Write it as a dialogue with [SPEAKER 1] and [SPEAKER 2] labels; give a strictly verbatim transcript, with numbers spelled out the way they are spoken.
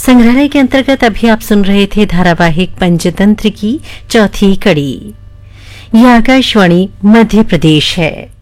[SPEAKER 1] संग्रहालय के अंतर्गत अभी आप सुन रहे थे धारावाहिक पंचतंत्र की चौथी कड़ी। यह आकाशवाणी मध्य प्रदेश है।